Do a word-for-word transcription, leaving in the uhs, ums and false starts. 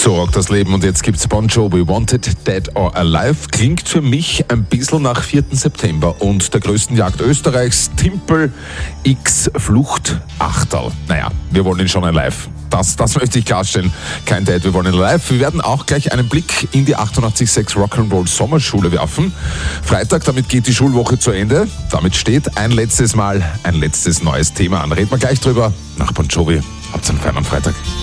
So rockt das Leben und jetzt gibt's Bon Jovi, Wanted, Dead or Alive. Klingt für mich ein bisschen nach vierten September und der größten Jagd Österreichs, Timpel X Flucht Achterl. Naja, wir wollen ihn schon live. Das, das möchte ich klarstellen. Kein Dead, wir wollen ihn live. Wir werden auch gleich einen Blick in die achtundachtzig Komma sechs Rock'n'Roll Sommerschule werfen. Freitag, damit geht die Schulwoche zu Ende. Damit steht ein letztes Mal ein letztes neues Thema an. Reden wir gleich drüber nach Bon Jovi. Habt's einen feinen Freitag.